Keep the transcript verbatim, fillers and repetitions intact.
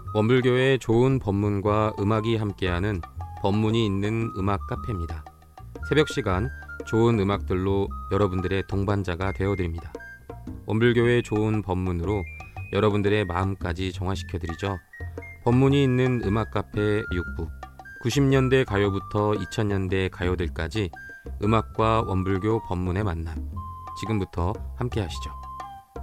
원불교의 좋은 법문과 음악이 함께하는 법문이 있는 음악 카페입니다. 새벽 시간 좋은 음악들로 여러분들의 동반자가 되어드립니다. 원불교의 좋은 법문으로 여러분들의 마음까지 정화시켜드리죠. 법문이 있는 음악 카페 육 부, 구십 년대 가요부터 이천 년대 가요들까지 음악과 원불교 법문의 만남, 지금부터 함께 하시죠.